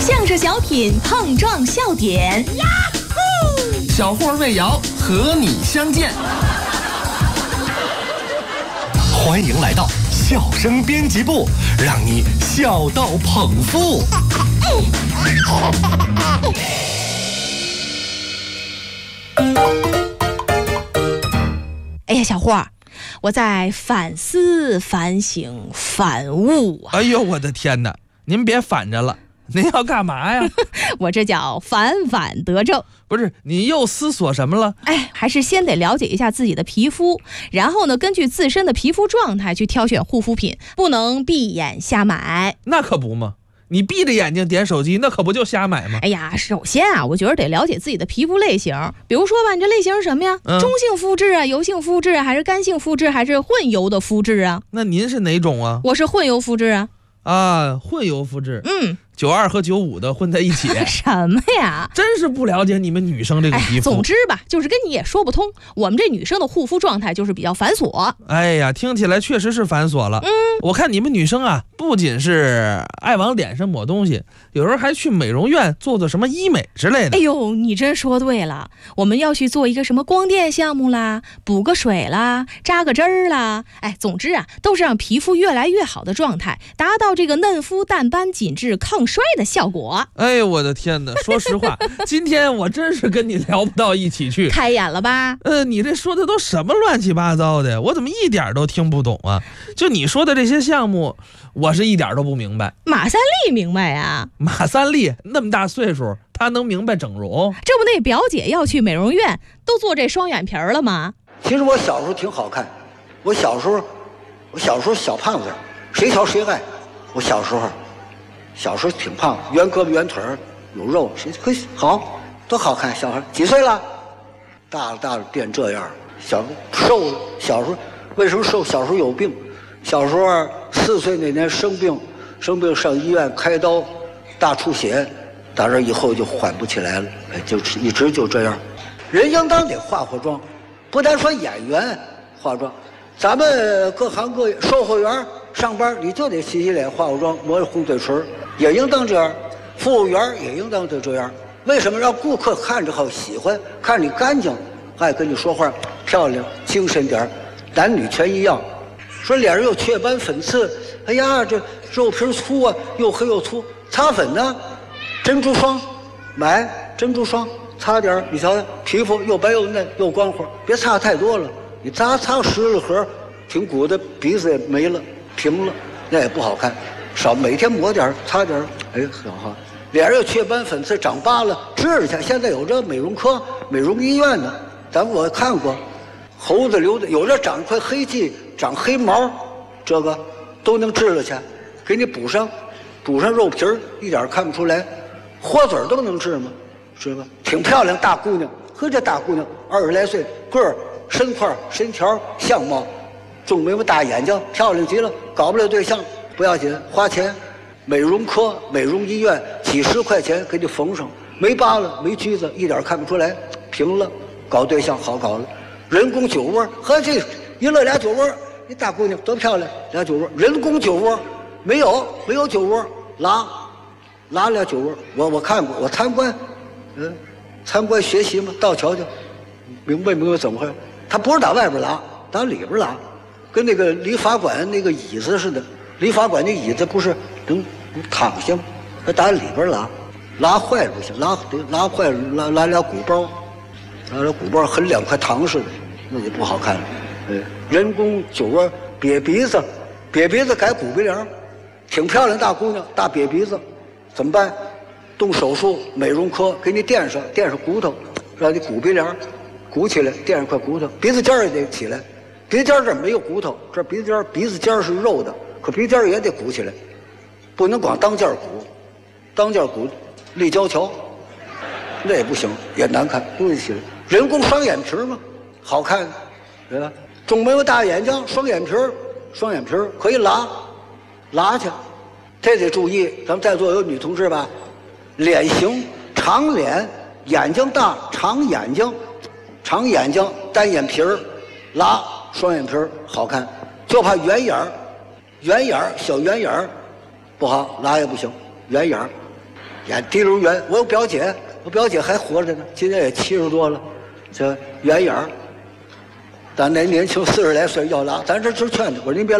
相声小品碰撞笑点， 小霍魏瑶和你相见。 欢迎来到笑声编辑部，让你笑到捧腹。 哎呀，小霍，我在反思、反省、反悟啊！ 哎呦，我的天哪！您别反着了，您要干嘛呀？ 我这叫反得正。 不是，你又思索什么了？ 哎，还是先得了解一下自己的皮肤，然后呢，根据自身的皮肤状态去挑选护肤品，不能闭眼瞎买。 那可不嘛！你闭着眼睛点手机，那可不就瞎买吗？ 哎呀，首先啊，我觉得得了解自己的皮肤类型。比如说吧，你这类型是什么呀？中性肤质啊，油性肤质，还是干性肤质，还是混油的肤质啊？ 那您是哪种啊？ 我是混油肤质啊。 啊，混油肤质。92和95的混在一起。 什么呀？ 真是不了解你们女生这个皮肤。 总之吧，就是跟你也说不通。我们这女生的护肤状态就是比较繁琐。 哎呀，听起来确实是繁琐了。我看你们女生啊，不仅是爱往脸上抹东西，有时候还去美容院做什么医美之类的。 哎呦，你真说对了，我们要去做一个什么光电项目啦，补个水啦，扎个针儿啦。哎，总之啊，都是让皮肤越来越好的状态，达到这个嫩肤、淡斑、紧致、抗衰的效果。 哎呦，我的天哪！说实话，今天我真是跟你聊不到一起去。 开眼了吧？ 你这说的都什么乱七八糟的，我怎么一点都听不懂啊？就你说的这些项目，我是一点都不明白。 马三立明白呀？ 马三立那么大岁数，他能明白整容？ 这不那表姐要去美容院，都做这双眼皮了吗？ 其实我小时候挺好看，我小时候小胖子，谁瞧谁爱。我小时候挺胖，圆胳膊圆腿有肉，谁嘿好多好看。小孩几岁了？大了变这样，瘦了。小时候为什么瘦？小时候有病，小时候4岁那年生病上医院开刀，大出血，打这以后就缓不起来了，就一直就这样。人应当得化妆，不单说演员化妆，咱们各行各业售货员上班你就得洗脸化妆抹红嘴唇，也应当这样。服务员也应当得这样。为什么让顾客看着好喜欢，看你干净，爱跟你说话漂亮精神点，男女全一样。说脸上有雀斑粉刺，哎呀这肉皮粗啊，又黑又粗，擦粉呢，珍珠霜，买珍珠霜擦点，你瞧瞧皮肤又白又嫩又光滑，别擦太多了，你擦十了盒挺鼓的，鼻子也没了平了，那也不好看。少每天抹点擦点，哎很好。脸上有雀斑粉刺长疤了治去，现在有这美容科美容医院呢，我看过，猴子瘤的有这长块黑迹长黑毛，这个都能治了去，给你补上肉皮儿，一点看不出来。豁嘴都能治吗？是吧？挺漂亮大姑娘，呵，这大姑娘20来岁，个儿身块身条相貌，重眉毛大眼睛，漂亮极了，搞不了对象不要紧，花钱，美容科美容医院几10块钱给你缝上，没疤了没疖子，一点看不出来，平了，搞对象好搞了。人工酒窝，呵，这一乐俩酒窝，一大姑娘多漂亮，俩酒窝，人工酒窝，没有酒窝，拉俩酒窝，我看过，我参观学习嘛，到瞧瞧，明白怎么回事？他不是打外边拉，打里边拉，跟那个理发馆那个椅子似的。理发馆那椅子不是能躺下吗？他打里边拉坏了不行，拉坏了拉俩鼓包，拉俩鼓包跟2块糖似的，那就不好看了。人工酒窝瘪鼻子改鼓鼻梁，挺漂亮大姑娘，大瘪鼻子，怎么办？动手术，美容科给你垫上骨头，让你鼓鼻梁鼓起来，垫上块骨头，鼻子尖也得起来。鼻子尖这没有骨头，这鼻子尖是肉的，可鼻子尖也得鼓起来，不能光当件鼓立交桥，那也不行，也难看，不起来。人工双眼皮嘛，好看，对吧？中眉毛大眼睛，双眼皮可以拉去，这得注意。咱们在座有女同志吧，脸型长脸，眼睛大，长眼睛，单眼皮儿，拉双眼皮儿好看，就怕圆眼儿，小圆眼儿不好，拉也不行，圆眼儿。 演提溜圆。我有表姐，我表姐还活着呢，今年也70多了，这圆眼儿。但那年轻40来岁要拉，咱这就劝他，我说您别。